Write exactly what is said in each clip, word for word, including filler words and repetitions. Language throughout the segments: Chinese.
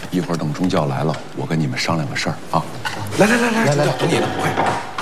一会儿等中教来了，我跟你们商量个事儿啊。来来来来来来，等你呢，快！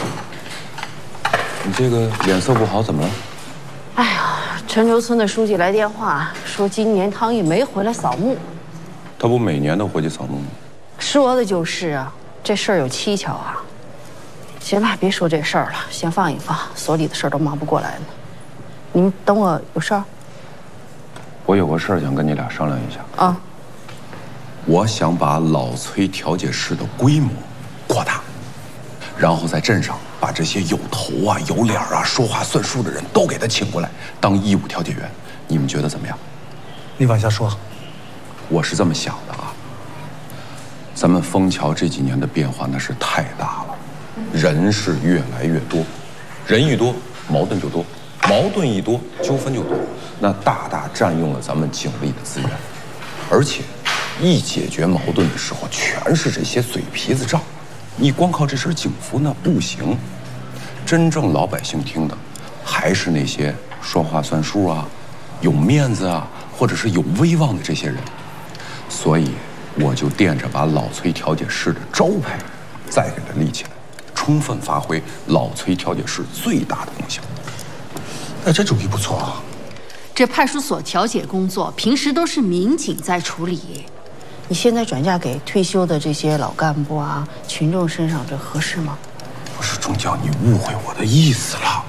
你这个脸色不好，怎么了？ 哎呀，陈州村的书记来电话说，今年汤玉梅回来扫墓。 他不每年都回去扫墓吗？ 说的就是啊，这事儿有蹊跷啊。行了，别说这事儿了，先放一放，所里的事儿都忙不过来呢。你们等我有事儿。 我有个事儿想跟你俩商量一下啊。 我想把老崔调解室的规模扩大，然后在镇上把这些有头啊、有脸啊、说话算数的人都给他请过来当义务调解员。你们觉得怎么样？ 你往下说。 我是这么想的啊，咱们枫桥这几年的变化那是太大了，人是越来越多，人一多矛盾就多，矛盾一多纠纷就多，那大大占用了咱们警力的资源，而且一解决矛盾的时候全是这些嘴皮子仗，你光靠这身警服那不行，真正老百姓听的还是那些说话算数啊、有面子啊，或者是有威望的这些人。所以我就惦着把老崔调解室的招牌再给它立起来，充分发挥老崔调解室最大的功效。 哎，这主意不错啊！ 这派出所调解工作平时都是民警在处理， 你现在转嫁给退休的这些老干部啊、群众身上，这合适吗？ 不是中教，你误会我的意思了。